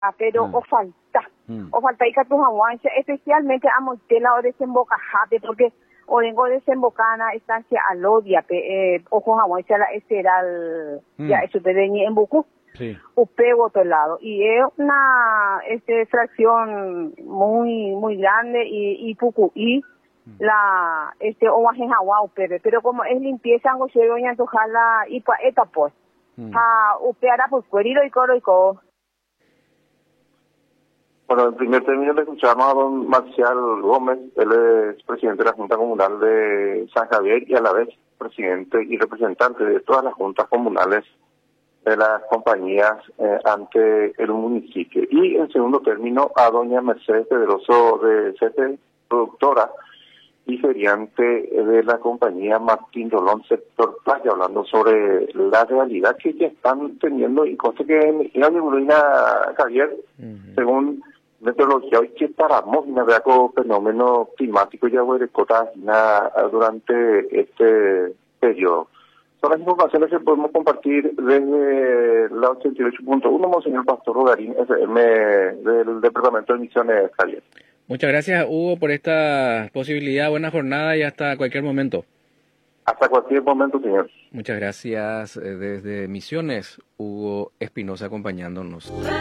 pero o falta y que tu aguancha, especialmente a Moitela o desembocajate, porque Orengo desembocana estancia alodia, ojo aguancha la esteral, ya eso te deñe en Bucú. Sí. Upego otro lado, y es una fracción muy grande y Pucu y la oajen agua pero como es limpieza ango se doña tojala y pa eta pues upeara pues cueriro y coro. Bueno, en primer término le escuchamos a don Marcial Gómez, él es presidente de la Junta Comunal de San Javier y a la vez presidente y representante de todas las juntas comunales de las compañías ante el municipio. Y en segundo término a doña Mercedes Pedroso de CETE, productora y feriante de la compañía Martín Rolón Sector Playa, hablando sobre la realidad que ya están teniendo y cosa que en la neblina Javier, según meteorología, hoy que paramos una vez con fenómeno climático ya durante este periodo. Son las informaciones que podemos compartir desde la 88.1, Monseñor Pastor Rogarín, FM del Departamento de Misiones, Javier. Muchas gracias, Hugo, por esta posibilidad. Buena jornada y hasta cualquier momento. Hasta cualquier momento, señor. Muchas gracias. Desde Misiones, Hugo Espinosa acompañándonos.